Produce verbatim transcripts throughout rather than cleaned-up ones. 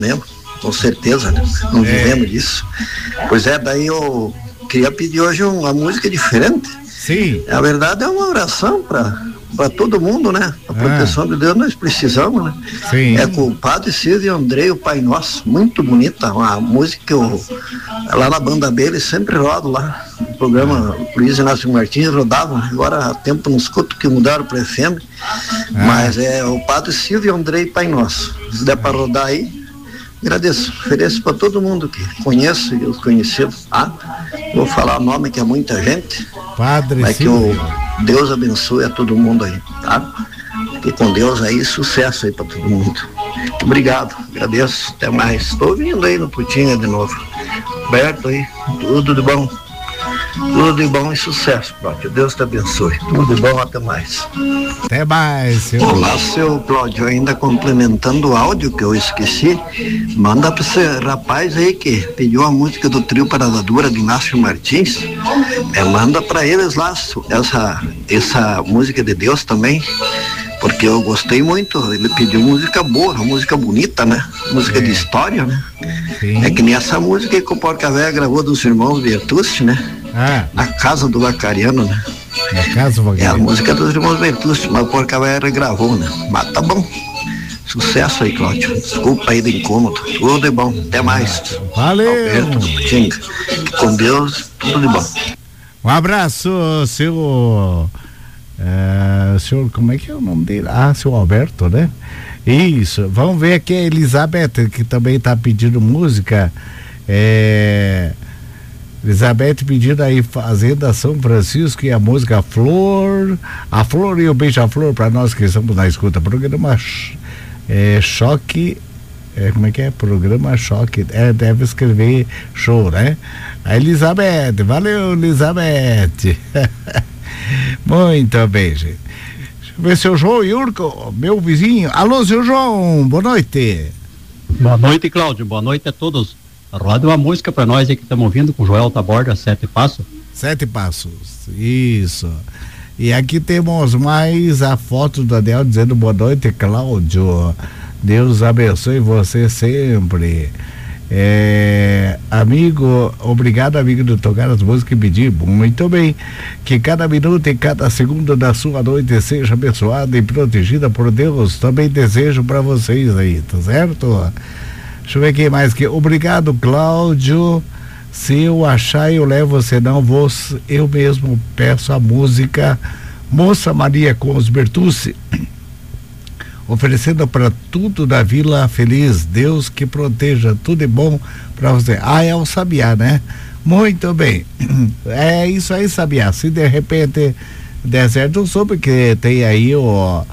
mesmo, com certeza, né? Não É. vivemos disso. Pois é, daí eu queria pedir hoje uma música diferente. Sim. Na verdade é uma oração para para todo mundo, né? A proteção de Deus nós precisamos, né? Sim. É com o Padre Silvio e Andrei, o Pai Nosso, muito bonita, uma música que eu, lá na banda B, eles sempre rodam lá, o programa Luiz Inácio Martins rodava, agora há tempo não escuto que mudaram para F M, Ah. mas é o Padre Silvio e Andrei, Pai Nosso, se der para rodar aí, agradeço, ofereço para todo mundo que conheço e os conhecidos, tá? Vou falar o nome que é muita gente, Padre mas que Silvio. o Deus abençoe a todo mundo aí, tá? Fique com Deus aí, sucesso aí para todo mundo. Obrigado, agradeço, até mais. Estou vindo aí no Putinha de novo. Roberto aí, tudo de bom. Tudo de bom e sucesso, Cláudio. Deus te abençoe. Tudo de bom, até mais. Até mais, seu. Olá, seu Cláudio, ainda complementando o áudio que eu esqueci, manda para esse rapaz aí que pediu a música do Trio Parada Dura de Inácio Martins, é, manda para eles lá essa, essa música de Deus também, porque eu gostei muito, ele pediu música boa, música bonita, né? Música É. de história, né? Sim. É que nem essa música que o Porca Véia gravou dos irmãos Bertucci, né? Ah, Na casa do Vacariano, né? na casa, É a Vaguinho. música dos irmãos Bertucci, mas o Porca Véia gravou, né? Mas tá bom. Sucesso aí, Cláudio. Desculpa aí do incômodo. Tudo de bom. Até mais. Valeu. Alberto do Putinga. Com Deus, tudo de bom. Um abraço, seu. É, senhor, como é que é o nome dele? Ah, seu Alberto, né? Isso. Vamos ver aqui a Elizabeth, que também tá pedindo música. É. Elizabeth pedindo aí Fazenda São Francisco e a música Flor, a Flor e o Beija-Flor, para nós que estamos na escuta. Programa é, Choque, é, como é que é? Programa Choque, é, deve escrever show, né? A Elizabeth, valeu, Elizabeth. Muito bem, gente. Deixa eu ver, seu João Yurko, meu vizinho. Alô, seu João, boa noite. Boa noite, Cláudio. Boa noite a todos. Roda uma música pra nós aí que estamos ouvindo com Joel Taborda, Sete Passos. Sete Passos, isso. E aqui temos mais a foto do Daniel dizendo boa noite, Cláudio. Deus abençoe você sempre. É, amigo, obrigado, amigo, de tocar as músicas que pedi. Muito bem. Que cada minuto e cada segundo da sua noite seja abençoada e protegida por Deus. Também desejo para vocês aí, tá certo? Deixa eu ver quem mais que. Obrigado, Cláudio. Se eu achar, eu levo, se não vou, eu mesmo peço a música Moça Maria com os Bertucci, oferecendo para tudo da Vila Feliz. Deus que proteja, tudo é bom para você. Ah, é o Sabiá, né? Muito bem. É isso aí, Sabiá. Se de repente der certo, eu soube que tem aí o.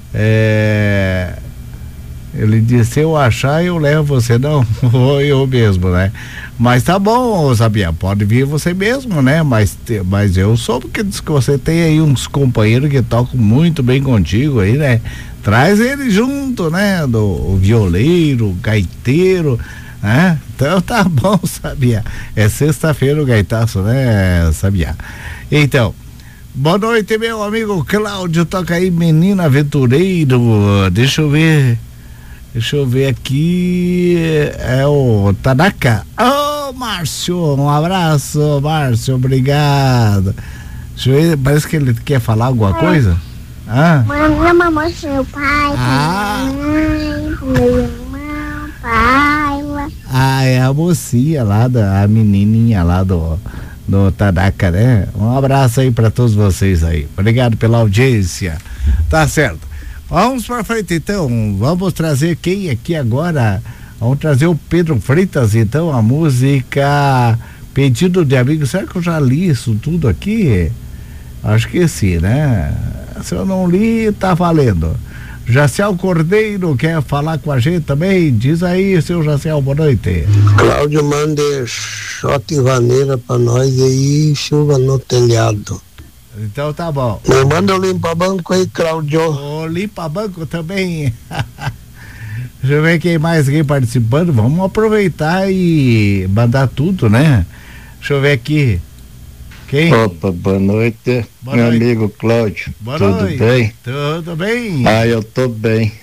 É, ele disse, se eu achar, eu levo, você não, ou eu mesmo, né? Mas tá bom, Sabiá, pode vir você mesmo, né? Mas, mas eu soube que diz que você tem aí uns companheiros que tocam muito bem contigo aí, né? Traz ele junto, né? Do o violeiro, gaiteiro, né? Então tá bom, Sabiá. É sexta-feira o gaitaço, né, Sabiá? Então, boa noite, meu amigo Cláudio, toca aí Menino Aventureiro, deixa eu ver... Deixa eu ver aqui, é o Tanaka. Ô, oh, Márcio, um abraço, Márcio, obrigado. Deixa eu ver, parece que ele quer falar alguma coisa. Ah? Manda uma moça pro meu pai, Ah. pra minha mãe, pro meu irmão, pra Ayla. Ah, é a mocinha lá, da, a menininha lá do, do Tanaka, né? Um abraço aí pra todos vocês aí. Obrigado pela audiência. Tá certo. Vamos para frente então, vamos trazer quem aqui agora? Vamos trazer o Pedro Freitas, então, a música Pedido de Amigo. Será que eu já li isso tudo aqui? Acho que sim, né? Se eu não li, tá valendo. Jaciel Cordeiro quer falar com a gente também? Diz aí, seu Jaciel, boa noite. Cláudio, mande shot e vaneira pra nós aí, chuva no telhado. Então tá bom. Me manda o limpa-banco aí, Cláudio. O limpa-banco também. Deixa eu ver quem mais aqui participando. Vamos aproveitar e mandar tudo, né? Deixa eu ver aqui. Quem? Opa, boa noite, Boa meu noite. amigo Cláudio. Boa Tudo noite. bem? Tudo bem? Ah, eu tô bem.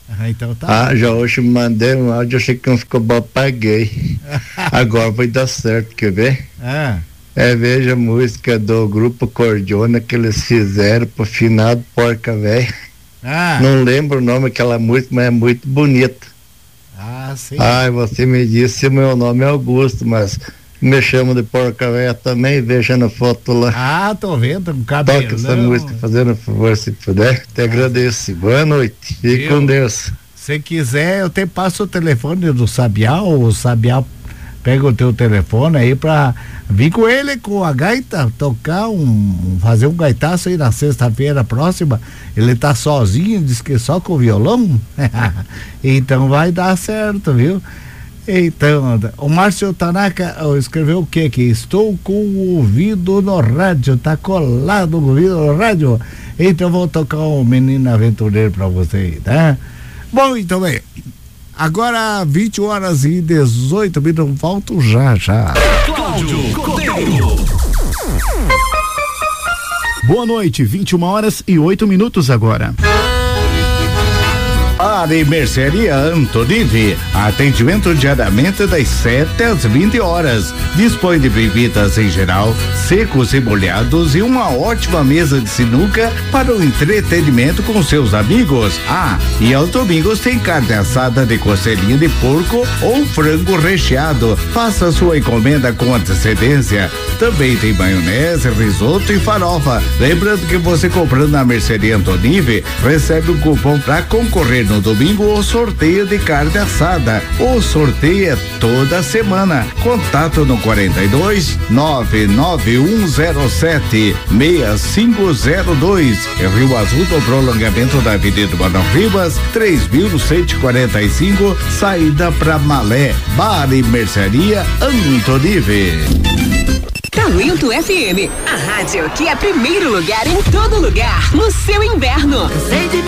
Ah, então tá. Ah, já hoje mandei um áudio, achei que não ficou bom, apaguei. Agora vai dar certo, quer ver? Ah. É, veja a música do grupo Cordiona que eles fizeram pro finado Porca Véia. Ah. Não lembro o nome daquela música, mas é muito bonita. Ah, sim. Ai, você me disse o meu nome é Augusto, mas me chamo de Porca Véia também, veja na foto lá. Ah, tô vendo, um cabelão. Toca essa música, fazendo favor, se puder. Te agradeço. Boa noite. Fique Eu, com Deus. Se quiser, eu te passo o telefone do Sabiá, o Sabiá pega o teu telefone aí pra vir com ele, com a gaita, tocar um, fazer um gaitaço aí na sexta-feira próxima. Ele tá sozinho, diz que só com o violão. Então vai dar certo, viu? Então, o Márcio Tanaka escreveu o que aqui? Estou com o ouvido no rádio, tá colado no ouvido no rádio. Então vou tocar o Menino Aventureiro pra você aí, tá? Bom, então bem, agora vinte horas e dezoito minutos, volto já, já. Cláudio Cordeiro. Boa noite, vinte e uma horas e oito minutos agora. Bar e Mercearia Antonive, atendimento diariamente das sete às vinte horas. Dispõe de bebidas em geral, secos e molhados e uma ótima mesa de sinuca para o entretenimento com seus amigos. Ah, e aos domingos tem carne assada de costelinha de porco ou frango recheado. Faça sua encomenda com antecedência. Também tem maionese, risoto e farofa. Lembrando que você comprando na Mercearia Antonive recebe um cupom para concorrer no domingo o sorteio de carne assada. O sorteio é toda semana. Contato no quarenta e dois, nove nove um zero sete, seis cinco zero dois. Rio Azul, no prolongamento da Avenida Manuel Ribas, três mil cento e quarenta e cinco, saída para Malé. Bar e Mercearia Antonive. Talento F M, a rádio que é primeiro lugar em todo lugar, no seu inverno.